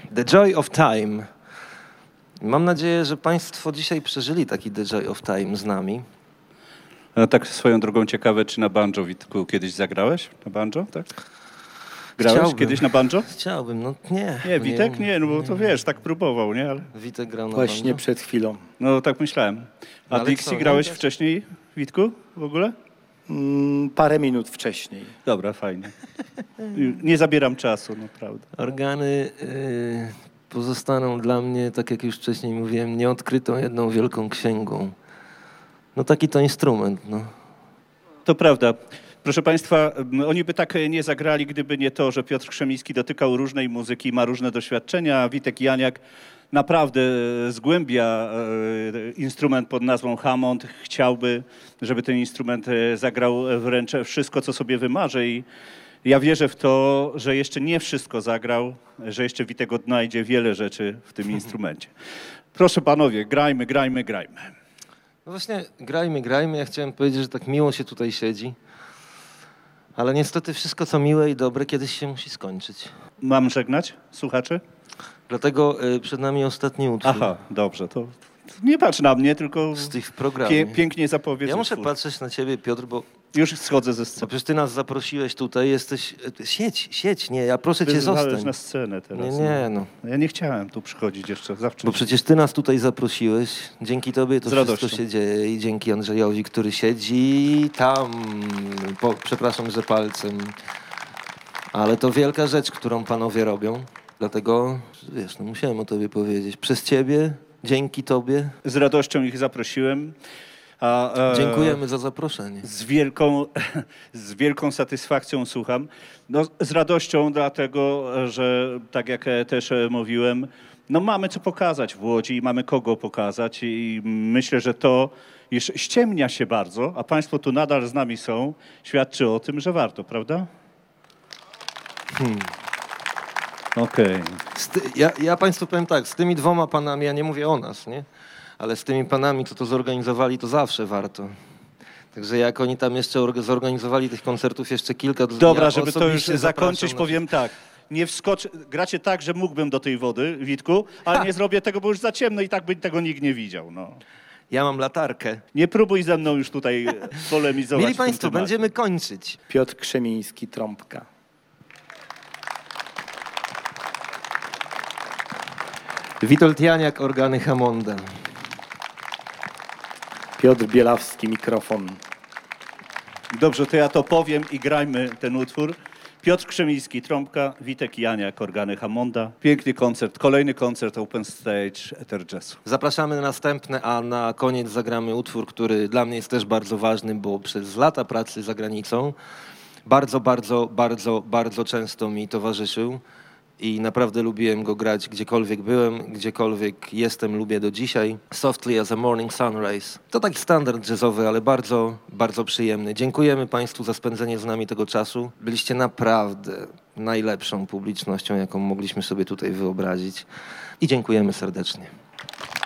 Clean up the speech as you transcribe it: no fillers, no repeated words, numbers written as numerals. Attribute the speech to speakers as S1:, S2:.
S1: The Joy of Time. Mam nadzieję, że Państwo dzisiaj przeżyli taki The Joy of Time z nami.
S2: No tak swoją drogą ciekawe, czy na banjo, Witku, kiedyś zagrałeś? Na banjo, tak? Grałeś kiedyś na banjo?
S1: Chciałbym, no nie.
S2: Nie, Witek nie, no bo to wiesz, tak próbował, nie? Ale...
S1: Witek grał na
S3: Właśnie
S1: banjo?
S3: przed chwilą.
S2: No tak myślałem. A
S1: ale
S2: Dixie
S1: co,
S2: grałeś
S1: no,
S2: wcześniej, Witku, w ogóle?
S3: Parę minut wcześniej.
S2: Dobra, fajnie. Nie zabieram czasu, naprawdę.
S1: Organy pozostaną dla mnie, tak jak już wcześniej mówiłem, nieodkrytą jedną wielką księgą. No taki to instrument, no.
S2: To prawda. Proszę Państwa, oni by tak nie zagrali, gdyby nie to, że Piotr Krzemiński dotykał różnej muzyki, ma różne doświadczenia, a Witek Janiak naprawdę zgłębia instrument pod nazwą Hammond. Chciałby, żeby ten instrument zagrał wręcz wszystko, co sobie wymarzy i ja wierzę w to, że jeszcze nie wszystko zagrał, że jeszcze Witek odnajdzie wiele rzeczy w tym instrumencie. Proszę panowie, grajmy.
S1: No właśnie, grajmy. Ja chciałem powiedzieć, że tak miło się tutaj siedzi. Ale niestety wszystko, co miłe i dobre, kiedyś się musi skończyć.
S2: Mam żegnać słuchaczy?
S1: Dlatego przed nami ostatni utwór.
S2: Aha, dobrze, to nie patrz na mnie, tylko
S1: z tych w programie.
S2: Pięknie zapowiedz.
S1: Ja muszę
S2: utwór.
S1: patrzeć na ciebie, Piotr, bo
S2: Już schodzę ze
S1: bo
S2: sceny.
S1: przecież ty nas zaprosiłeś tutaj, jesteś... Siedź, nie, ja proszę cię,
S2: Wyzwalasz
S1: zostań.
S2: na scenę teraz.
S1: Nie, no.
S2: Ja nie chciałem tu przychodzić jeszcze zawsze.
S1: Bo przecież ty nas tutaj zaprosiłeś, dzięki tobie to
S2: Z
S1: wszystko
S2: radością.
S1: się dzieje i dzięki Andrzejowi, który siedzi tam, przepraszam, że palcem. Ale to wielka rzecz, którą panowie robią, dlatego, wiesz, no musiałem o tobie powiedzieć. Przez ciebie, dzięki tobie,
S2: Z radością ich zaprosiłem.
S1: dziękujemy za zaproszenie.
S2: Z wielką satysfakcją słucham. No, z radością dlatego, że tak jak też mówiłem, no mamy co pokazać w Łodzi i mamy kogo pokazać i myślę, że to, iż ściemnia się bardzo, a państwo tu nadal z nami są, świadczy o tym, że warto, prawda? Okej.
S1: Ja państwu powiem tak, z tymi dwoma panami, ja nie mówię o nas, nie? Ale z tymi panami, co to zorganizowali, to zawsze warto. Także jak oni tam jeszcze zorganizowali tych koncertów jeszcze kilka...
S2: Dobra,
S1: ja
S2: żeby to już
S1: osobiście
S2: zakończyć,
S1: zapraszam
S2: powiem tak. Nie wskoczę, gracie tak, że mógłbym do tej wody, Witku, ale nie zrobię tego, bo już za ciemno i tak by tego nikt nie widział. No.
S1: Ja mam latarkę.
S2: Nie próbuj ze mną już tutaj polemizować.
S1: Mili
S2: w tym
S1: państwo,
S2: temacie.
S1: będziemy kończyć.
S3: Piotr Krzemiński, trąbka.
S1: Witold Janiak, organy Hammonda.
S3: Piotr Bielawski, mikrofon.
S2: Dobrze, to ja to powiem i grajmy ten utwór. Piotr Krzemiński, trąbka, Witek Janiak, organy Hammonda. Piękny koncert, kolejny koncert Open Stage Ether Jazzu.
S1: Zapraszamy na następne, a na koniec zagramy utwór, który dla mnie jest też bardzo ważny, bo przez lata pracy za granicą bardzo często mi towarzyszył i naprawdę lubiłem go grać gdziekolwiek byłem, gdziekolwiek jestem, lubię do dzisiaj. Softly as a Morning Sunrise. To taki standard jazzowy, ale bardzo przyjemny. Dziękujemy państwu za spędzenie z nami tego czasu. Byliście naprawdę najlepszą publicznością, jaką mogliśmy sobie tutaj wyobrazić i dziękujemy serdecznie.